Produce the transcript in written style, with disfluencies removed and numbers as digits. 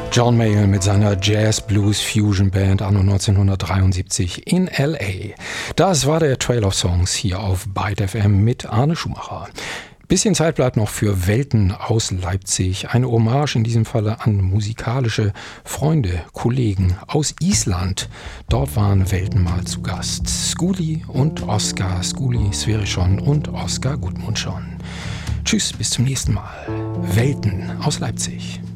John Mayall mit seiner Jazz-Blues-Fusion-Band anno 1973 in L.A. Das war der Trail of Songs hier auf Byte FM mit Arne Schumacher. Bisschen Zeit bleibt noch für Welten aus Leipzig. Eine Hommage in diesem Falle an musikalische Freunde, Kollegen aus Island. Dort waren Welten mal zu Gast. Skuli und Oskar. Skuli Sverrisson und Oskar Gudmundsson. Tschüss, bis zum nächsten Mal. Welten aus Leipzig.